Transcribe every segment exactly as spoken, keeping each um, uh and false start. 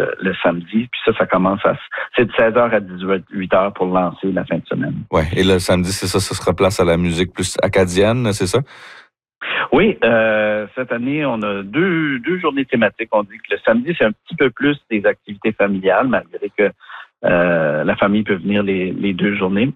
le, le samedi. Puis ça, ça commence à... C'est de seize heures à dix-huit heures pour lancer la fin de semaine. Oui, et le samedi, c'est ça, ça se replace à la musique plus acadienne, c'est ça? Oui, euh, cette année, on a deux, deux journées thématiques. On dit que le samedi, c'est un petit peu plus des activités familiales, malgré que euh, la famille peut venir les, les deux journées.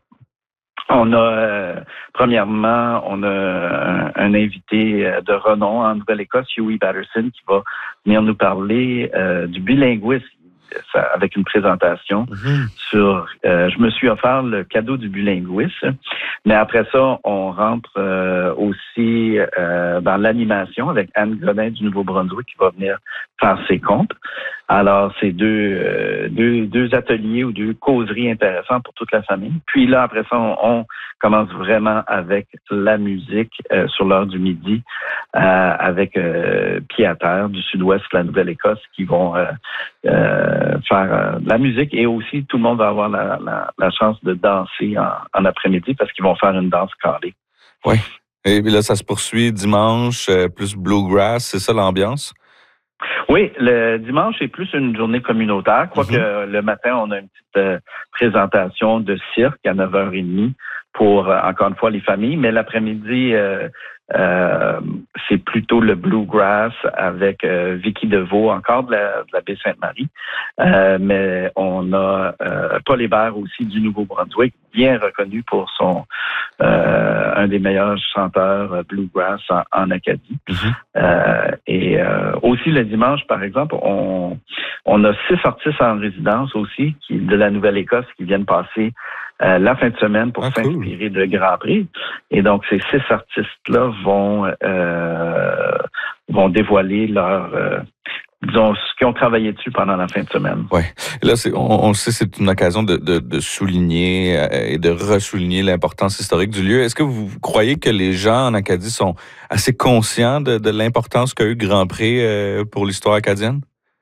On a, euh, premièrement, on a un, un invité de renom en Nouvelle-Écosse, Huey Batterson, qui va venir nous parler euh, du bilinguisme ça, avec une présentation mm-hmm. sur... Euh, je me suis offert le cadeau du bilinguisme, mais après ça, on rentre euh, aussi euh, dans l'animation avec Anne Godin du Nouveau-Brunswick qui va venir faire ses comptes. Alors, c'est deux, euh, deux, deux ateliers ou deux causeries intéressantes pour toute la famille. Puis là, après ça, on, on commence vraiment avec la musique euh, sur l'heure du midi euh, avec euh, Pied à Terre du sud-ouest de la Nouvelle-Écosse qui vont euh, euh, faire euh, la musique et aussi tout le monde va avoir la, la, la chance de danser en, en après-midi parce qu'ils vont faire une danse carrée. Oui. Et là, ça se poursuit dimanche, euh, plus bluegrass, c'est ça l'ambiance? Oui, le dimanche, c'est plus une journée communautaire. Quoique mm-hmm. le matin, on a une petite euh, présentation de cirque à neuf heures trente pour, euh, encore une fois, les familles. Mais l'après-midi, euh, euh, c'est plutôt le bluegrass avec euh, Vicky Deveau, encore de la, de la baie Sainte-Marie. Euh, mais on a euh, Paul Hébert aussi du Nouveau-Brunswick, bien reconnu pour son euh, un des meilleurs chanteurs bluegrass en, en Acadie. Mm-hmm. Euh, et euh, aussi le dimanche, par exemple, on, on a six artistes en résidence aussi qui de la Nouvelle-Écosse qui viennent passer euh, la fin de semaine pour ah, s'inspirer cool. de Grand Prix. Et donc, ces six artistes-là vont euh, vont dévoiler leur euh, disons, ce qu'ils ont travaillé dessus pendant la fin de semaine. Oui. Là, c'est, on, on le sait, c'est une occasion de, de, de souligner et de ressouligner l'importance historique du lieu. Est-ce que vous croyez que les gens en Acadie sont assez conscients de, de l'importance qu'a eu Grand Prix euh, pour l'histoire acadienne?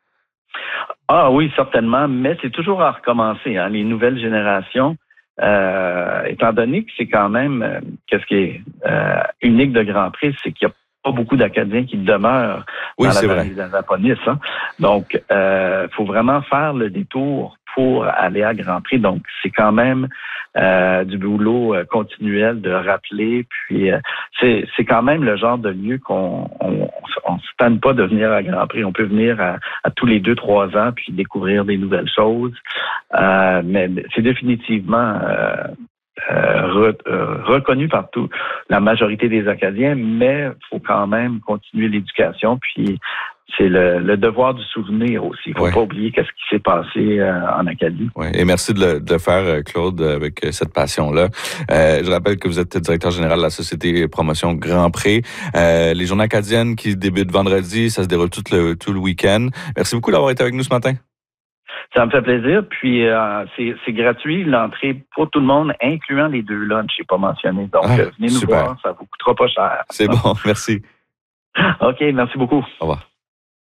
Ah oui, certainement, mais c'est toujours à recommencer. Hein. Les nouvelles générations, euh, étant donné que c'est quand même, euh, qu'est-ce qui est euh, unique de Grand Prix, c'est qu'il y a pas beaucoup d'Acadiens qui demeurent oui, dans la vallée vallée de l'Annapolis. Hein. Donc, il euh, faut vraiment faire le détour pour aller à Grand Prix. Donc, c'est quand même euh, du boulot euh, continuel de rappeler. Puis, euh, c'est, c'est quand même le genre de lieu qu'on on, on se tanne pas de venir à Grand Prix. On peut venir à, à tous les deux, trois ans puis découvrir des nouvelles choses. Euh, mais c'est définitivement... Euh, Euh, re, euh, reconnu par tout, la majorité des Acadiens, mais il faut quand même continuer l'éducation, puis c'est le, le devoir du souvenir aussi. Il ne faut ouais. pas oublier qu'est-ce qui s'est passé euh, en Acadie. Ouais. Et merci de le, de le faire, Claude, avec cette passion-là. Euh, je rappelle que vous êtes directeur général de la Société Promotion Grand Prix. Euh, les journées acadiennes qui débutent vendredi, ça se déroule tout le, tout le week-end. Merci beaucoup d'avoir été avec nous ce matin. Ça me fait plaisir. Puis, euh, c'est, c'est gratuit, l'entrée pour tout le monde, incluant les deux lunchs, je n'ai pas mentionné. Donc, ah, venez nous super. voir, ça ne vous coûtera pas cher. C'est bon, merci. OK, merci beaucoup. Au revoir.